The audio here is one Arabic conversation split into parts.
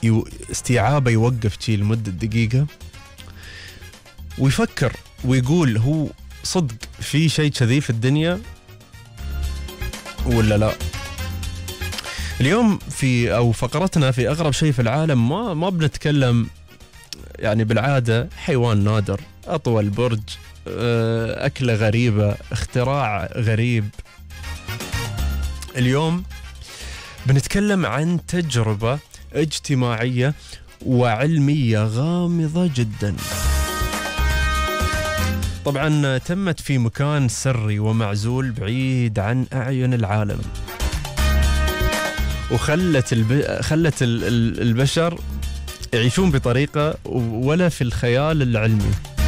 استيعابه يوقف شي لمدة دقيقة ويفكر ويقول هو صدق في شيء كذي في الدنيا ولا لا. اليوم في فقرتنا في أغرب شيء في العالم ما بنتكلم يعني بالعادة حيوان نادر، أطول برج، أكلة غريبة، اختراع غريب. اليوم بنتكلم عن تجربة اجتماعية وعلمية غامضة جدا. طبعا تمت في مكان سري ومعزول بعيد عن أعين العالم، وخلت البشر يعيشون بطريقة ولا في الخيال العلمي.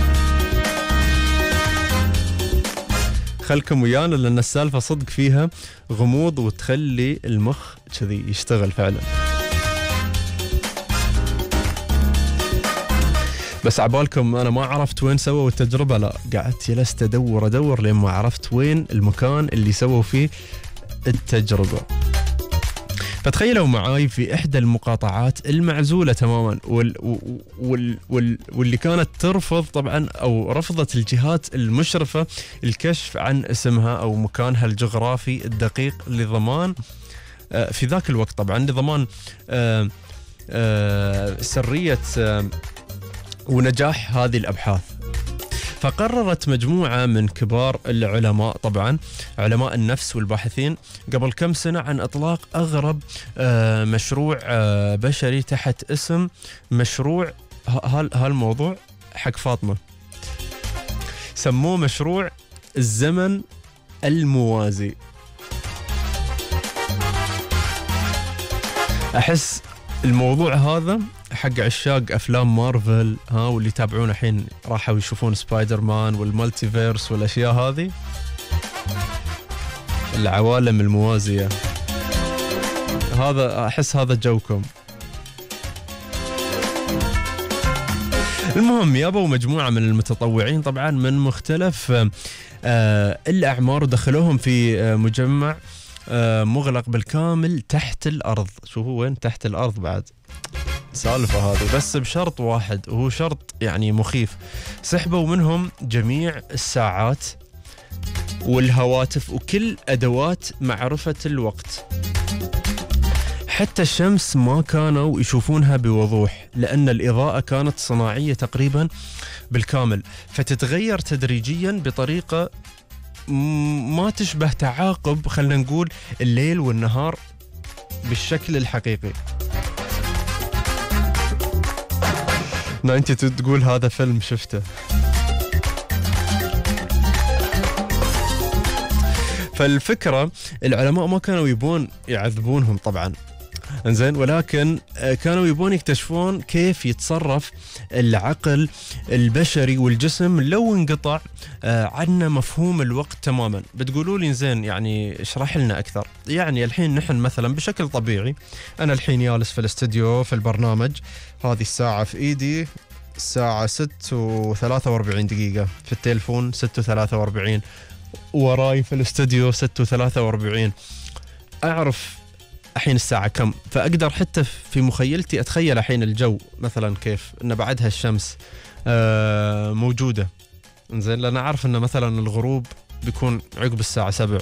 خلكم ويانا لأن السالفة صدق فيها غموض وتخلي المخ كذي يشتغل فعلا. بس عبالكم أنا ما عرفت وين سووا التجربة، لا قعدت جلست أدور لين ما عرفت وين المكان اللي سووا فيه التجربة. فتخيلوا معاي في إحدى المقاطعات المعزولة تماما واللي كانت ترفض طبعا أو رفضت الجهات المشرفة الكشف عن اسمها أو مكانها الجغرافي الدقيق لضمان في ذاك الوقت طبعا لضمان سرية ونجاح هذه الأبحاث. فقررت مجموعة من كبار العلماء طبعا علماء النفس والباحثين قبل كم سنة عن إطلاق أغرب مشروع بشري تحت اسم مشروع هالموضوع حق فاطمة، سموه مشروع الزمن الموازي. أحس الموضوع هذا حق عشاق أفلام مارفل واللي يتابعون الحين راحوا يشوفون سبايدر مان والمالتيفيرس والأشياء هذه، العوالم الموازية. هذا أحس هذا جوكم. المهم يابوا مجموعة من المتطوعين طبعا من مختلف الأعمار ودخلوهم في مجمع مغلق بالكامل تحت الأرض. شو هو وين تحت الأرض بعد سالفة هذه، بس بشرط واحد وهو شرط يعني مخيف. سحبوا منهم جميع الساعات والهواتف وكل أدوات معرفة الوقت، حتى الشمس ما كانوا يشوفونها بوضوح لأن الإضاءة كانت صناعية تقريبا بالكامل، فتتغير تدريجيا بطريقة ما تشبه تعاقب خلنا نقول الليل والنهار بالشكل الحقيقي. 92 تقول هذا فيلم شفته. فالفكرة العلماء ما كانوا يبون يعذبونهم طبعا انزين، ولكن كانوا يبون يكتشفون كيف يتصرف العقل البشري والجسم لو انقطع عنا مفهوم الوقت تماما. بتقولوا لي زين يعني اشرح لنا اكثر. يعني الحين نحن مثلا بشكل طبيعي انا الحين جالس في الاستوديو في البرنامج، هذه الساعة في ايدي الساعة 6:43 دقيقة، في التليفون 6:43، وراي في الاستوديو 6:43. اعرف الحين الساعة كم، فأقدر حتى في مخيلتي أتخيل الحين الجو مثلا كيف إن بعدها الشمس موجودة إنزين، لأن أعرف إن مثلا الغروب بيكون عقب الساعة 7.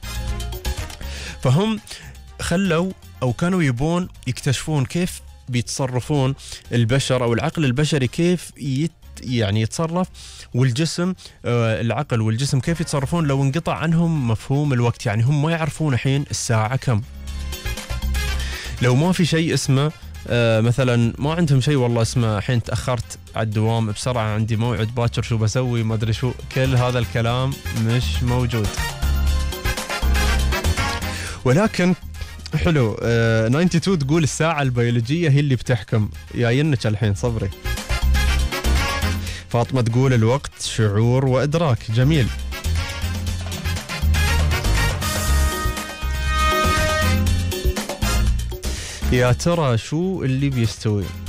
فهم خلوا أو كانوا يبون يكتشفون كيف بيتصرفون البشر أو العقل البشري كيف يعني يتصرف، والجسم العقل والجسم كيف يتصرفون لو انقطع عنهم مفهوم الوقت. يعني هم ما يعرفون الحين الساعة كم، لو ما في شيء اسمه مثلا ما عندهم شيء والله اسمه الحين تأخرت على الدوام بسرعة عندي موعد باكر شو بسوي ما أدري شو، كل هذا الكلام مش موجود. ولكن حلو 92 تقول الساعة البيولوجية هي اللي بتحكم. جاينك الحين صبري. فاطمة تقول الوقت شعور وإدراك. جميل. يا ترى شو اللي بيستوي؟